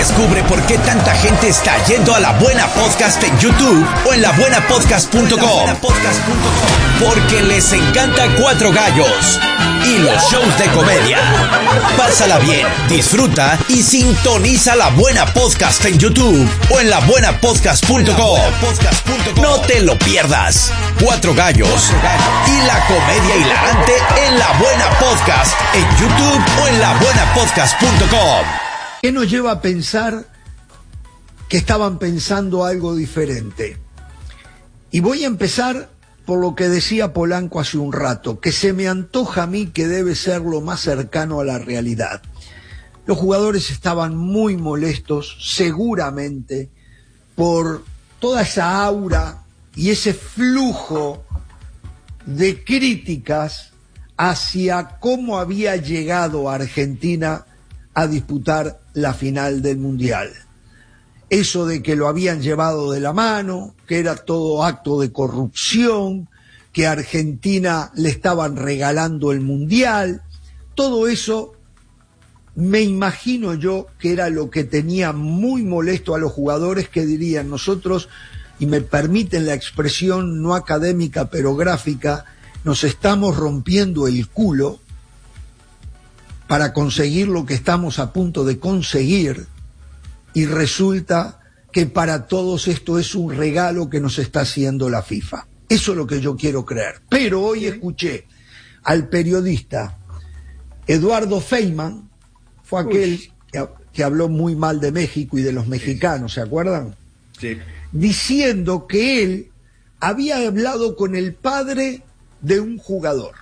Descubre por qué tanta gente está yendo a La Buena Podcast en YouTube o en labuenapodcast.com. Porque les encanta Cuatro Gallos y los shows de comedia. Pásala bien, disfruta y sintoniza La Buena Podcast en YouTube o en labuenapodcast.com. No te lo pierdas. Cuatro Gallos y la comedia hilarante en La Buena Podcast en YouTube o en labuenapodcast.com. ¿Qué nos lleva a pensar que estaban pensando algo diferente? Y voy a empezar por lo que decía Polanco hace un rato, que se me antoja a mí que debe ser lo más cercano a la realidad. Los jugadores estaban muy molestos, seguramente, por toda esa aura y ese flujo de críticas hacia cómo había llegado Argentina a disputar la final del Mundial. Eso de que lo habían llevado de la mano, que era todo acto de corrupción, que a Argentina le estaban regalando el Mundial, todo eso me imagino yo que era lo que tenía muy molesto a los jugadores, que dirían: nosotros, y me permiten la expresión no académica pero gráfica, nos estamos rompiendo el culo para conseguir lo que estamos a punto de conseguir, y resulta que para todos esto es un regalo que nos está haciendo la FIFA. Eso es lo que yo quiero creer. Pero hoy escuché al periodista Eduardo Feynman, fue aquel que habló muy mal de México y de los mexicanos, ¿se acuerdan? Sí. Diciendo que él había hablado con el padre de un jugador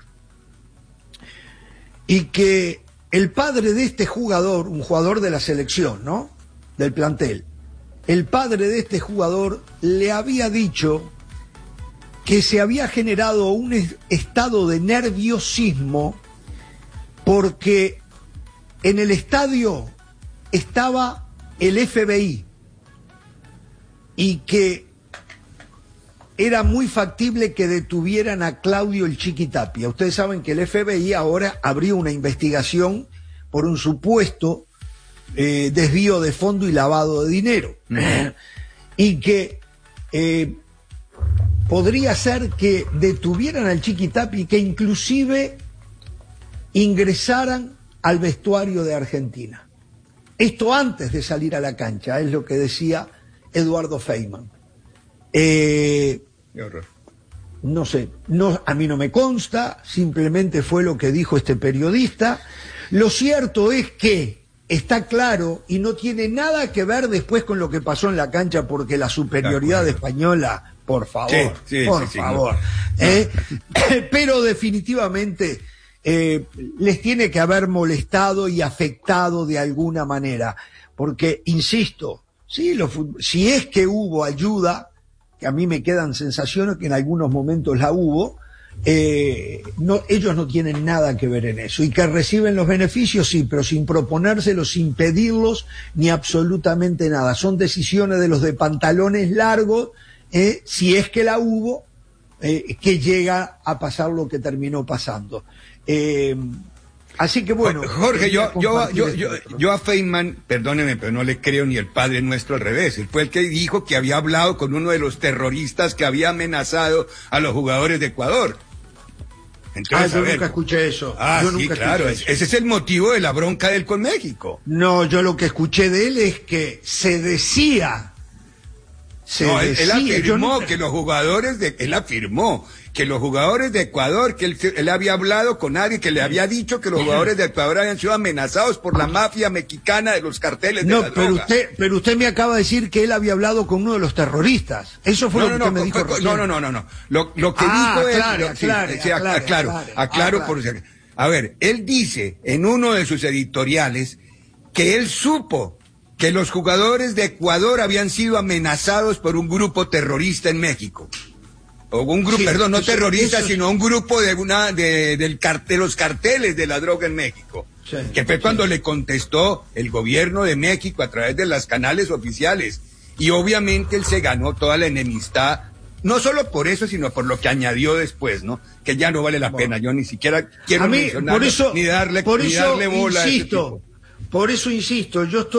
y que el padre de este jugador, un jugador de la selección, ¿no?, del plantel, el padre de este jugador le había dicho que se había generado un estado de nerviosismo porque en el estadio estaba el FBI y que era muy factible que detuvieran a Claudio el Chiqui Tapia. Ustedes saben que el FBI ahora abrió una investigación por un supuesto desvío de fondo y lavado de dinero. Y que podría ser que detuvieran al Chiqui Tapia y que inclusive ingresaran al vestuario de Argentina. Esto antes de salir a la cancha, es lo que decía Eduardo Feynman. No sé, a mí no me consta, simplemente fue lo que dijo este periodista. Lo cierto es que está claro y no tiene nada que ver después con lo que pasó en la cancha, porque la superioridad española, por favor, por favor. Pero definitivamente les tiene que haber molestado y afectado de alguna manera, porque, insisto, si es que hubo ayuda, que a mí me quedan sensaciones que en algunos momentos la hubo, ellos no tienen nada que ver en eso, y que reciben los beneficios, sí, pero sin proponérselos, sin pedirlos, ni absolutamente nada. Son decisiones de los de pantalones largos, si es que la hubo, que llega a pasar lo que terminó pasando. Así que bueno. Jorge, yo a Feynman, perdóneme, pero no le creo ni el Padre Nuestro, al revés. Él fue el que dijo que había hablado con uno de los terroristas que había amenazado a los jugadores de Ecuador. Entonces, yo nunca escuché eso. Sí, claro, ese es el motivo de la bronca de él con México. No, yo lo que escuché de él es que se decía... Él afirmó que los jugadores de Ecuador, que él había hablado con alguien que le había dicho que los jugadores de Ecuador habían sido amenazados por la mafia mexicana de los carteles de la droga. Pero usted me acaba de decir que él había hablado con uno de los terroristas. Eso fue lo que usted me dijo recién. No. Lo que dijo él... Aclaro por si... A ver, él dice en uno de sus editoriales que él supo que los jugadores de Ecuador habían sido amenazados por un grupo terrorista en México. O un grupo, no terrorista, sino un grupo de los carteles de la droga en México. Sí, que fue cuando le contestó el gobierno de México a través de los canales oficiales. Y obviamente él se ganó toda la enemistad, no solo por eso, sino por lo que añadió después, ¿no? Que ya no vale la pena. Yo ni siquiera quiero mencionarlo, ni darle bola a ese tipo. Por eso insisto, yo estoy